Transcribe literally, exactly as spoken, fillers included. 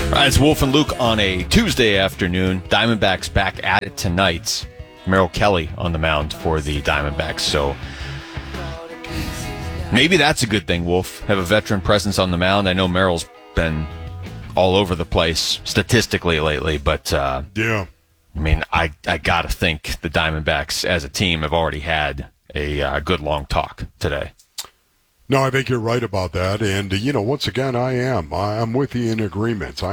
All right, it's Wolf and Luke on a Tuesday afternoon. Diamondbacks back at it tonight. Merrill Kelly on the mound for the Diamondbacks. So maybe that's a good thing, Wolf. Have a veteran presence on the mound. I know Merrill's been all over the place statistically lately, but uh, yeah, I mean, I, I got to think the Diamondbacks as a team have already had a uh, good long talk today. No, I think you're right about that. And, uh, you know, once again, I am. I'm with you in agreement. I